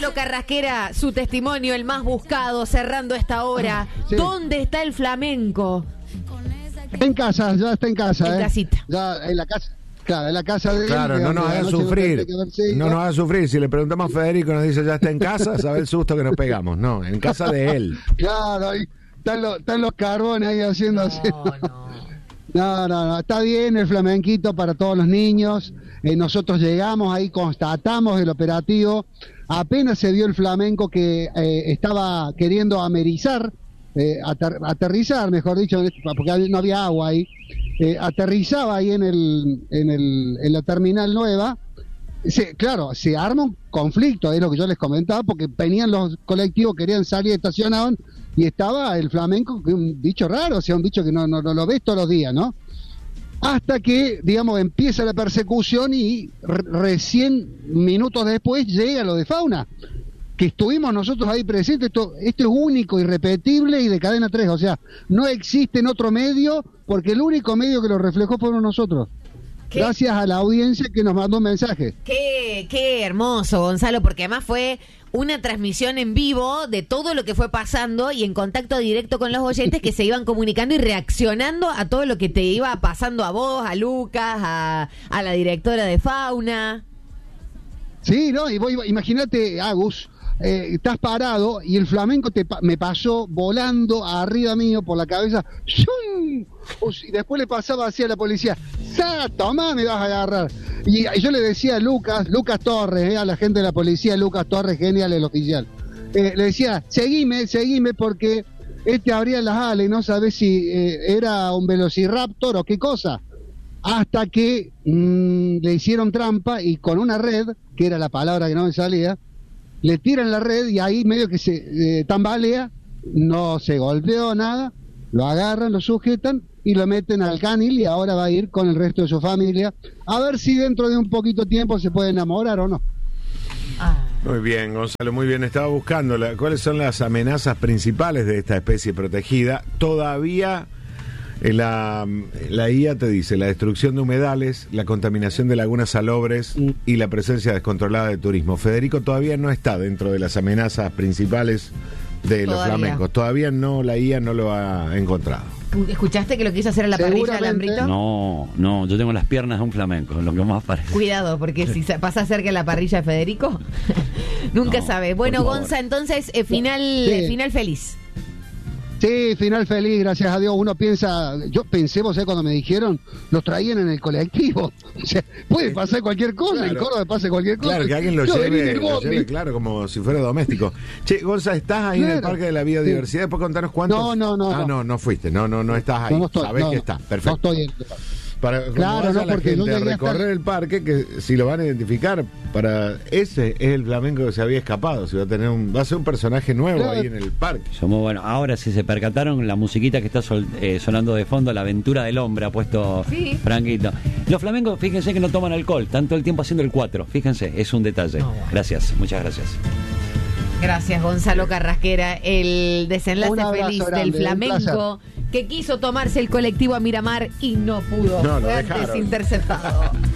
Gonzalo Carrasquera, su testimonio, el más buscado, cerrando esta hora. Sí. ¿Dónde está el flamenco? En casa, ya está en casa. En casita. Ya en la casa. Claro, en la casa de él. Claro, no nos haga sufrir. No nos haga sufrir. Si le preguntamos a Federico, nos dice ya está en casa, sabe el susto que nos pegamos. No, en casa de él. Claro, ahí están los carbones ahí haciendo así. No, está bien el flamenquito para todos los niños. Nosotros llegamos ahí, constatamos el operativo. Apenas se vio el flamenco que estaba queriendo amerizar, aterrizar, mejor dicho, porque no había agua ahí. Aterrizaba ahí en la terminal nueva. Claro, se arma un conflicto, es lo que yo les comentaba, porque venían los colectivos, querían salir, estacionaban, y estaba el flamenco, que es un bicho raro, o sea, un bicho que no lo ves todos los días, ¿no? Hasta que, digamos, empieza la persecución y recién minutos después llega lo de Fauna, que estuvimos nosotros ahí presentes. Esto es único, irrepetible y de Cadena 3, o sea, no existe en otro medio, porque el único medio que lo reflejó fueron nosotros. ¿Qué? Gracias a la audiencia que nos mandó un mensaje. Qué hermoso, Gonzalo, porque además fue una transmisión en vivo de todo lo que fue pasando y en contacto directo con los oyentes que se iban comunicando y reaccionando a todo lo que te iba pasando a vos, a Lucas, a la directora de Fauna. Sí, no, imagínate, Agus, estás parado y el flamenco me pasó volando arriba mío por la cabeza. ¡Shum! Y después le pasaba así a la policía. Toma, me vas a agarrar. Y yo le decía a Lucas Torres, a la gente de la policía, Lucas Torres, genial el oficial. Le decía, seguime porque abría las alas y no sabés si era un velociraptor o qué cosa. Hasta que le hicieron trampa y con una red, que era la palabra que no me salía, le tiran la red y ahí medio que se tambalea, no se golpeó nada, lo agarran, lo sujetan y lo meten al canil y ahora va a ir con el resto de su familia a ver si dentro de un poquito tiempo se puede enamorar o no. Muy bien, Gonzalo, muy bien. Estaba buscando cuáles son las amenazas principales de esta especie protegida. Todavía la IA te dice la destrucción de humedales, la contaminación de lagunas salobres y la presencia descontrolada de turismo. Federico todavía no está dentro de las amenazas principales de los flamencos. Todavía no, la IA no lo ha encontrado. ¿Escuchaste que lo quiso hacer a la parrilla del Lambrito? No, yo tengo las piernas de un flamenco, lo que más parece. Cuidado, porque si pasa cerca de la parrilla de Federico, nunca sabe. Bueno, Gonza, entonces, final feliz. Sí, final feliz, gracias a Dios. Uno piensa, yo pensé, vos sabés, cuando me dijeron, los traían en el colectivo. O sea, puede pasar cualquier cosa, claro. En Córdoba pasa cualquier cosa. Claro, que alguien lo lleve, claro, como si fuera doméstico. Che, Gonza, ¿estás ahí en el Parque de la Biodiversidad? ¿Después contanos cuántos? No fuiste, no estás ahí. Sabés que estás, perfecto. No estoy para claro, no, porque la gente a recorrer el parque, que si lo van a identificar, ese es el flamenco que se había escapado. Si va a ser un personaje nuevo ahí en el parque. Somos bueno. Ahora, si se percataron, la musiquita que está sonando de fondo, La Aventura del Hombre, ha puesto Franquito. Los flamencos, fíjense que no toman alcohol, están todo el tiempo haciendo el 4. Fíjense, es un detalle. Gracias, muchas gracias. Gracias, Gonzalo Carrasquera. El desenlace feliz del flamenco que quiso tomarse el colectivo a Miramar y no pudo. Fue antes interceptado.